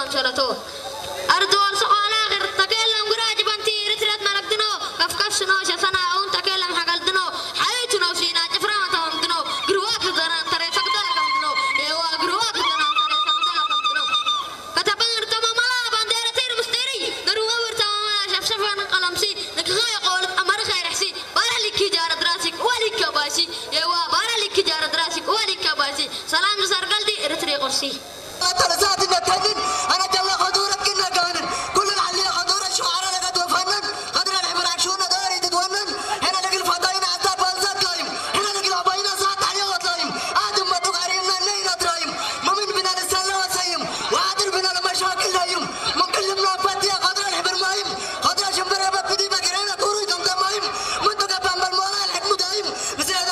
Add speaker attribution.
Speaker 1: ورشلته أردوان سؤال آخر تكلم قراج بنتي رترت ملكتنو كفكف شنو شسنا أون تكلم حقلتنو حياتنا وشينا جفرا تهمتنو قرواك زران ترى سقدل كمتنو يوا قرواك زران ترى سقدل كمتنو كتبان ارتما ملا باندير تير مستري قروا ورتما ملا شفشفان قلمسي نكغاي قول أمر خير حسي بارلك جار دراسك ولك باسي يوا بارلك جار دراسك ولك باسي سلام زرقلدي رتري قرسي